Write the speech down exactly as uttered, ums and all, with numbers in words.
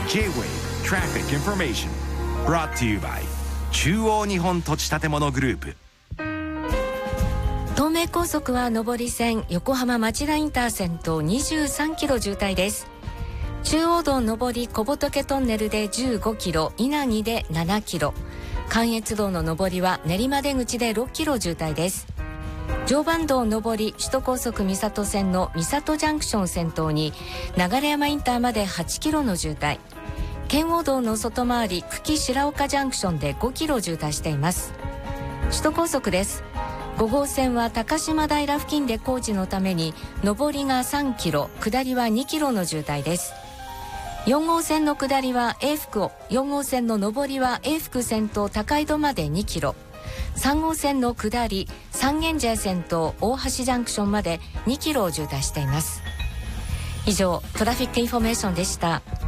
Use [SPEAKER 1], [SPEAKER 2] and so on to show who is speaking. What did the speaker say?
[SPEAKER 1] J-Wave Traffic Information Brought to you by 中央日本土地建物グループ。
[SPEAKER 2] 東名高速は上り線横浜町田インター線とにじゅうさんキロ渋滞です。中央道上り小仏トンネルでじゅうごキロ、稲城でななキロ、関越道の上りは練馬出口でろっキロ渋滞です。常磐道上り首都高速三郷線の三郷ジャンクションを先頭に流山インターまではちキロの渋滞、圏央道の外回り久喜白岡ジャンクションでごキロ渋滞しています。首都高速です。ご号線は高島平付近で工事のために上りがさんキロ、下りはにキロの渋滞です。よん号線の下りは永福を、よん号線の上りは永福線と高井戸までにキロ、さん号線の下り三軒茶屋線と大橋ジャンクションまでにキロを渋滞しています。以上トラフィックインフォメーションでした。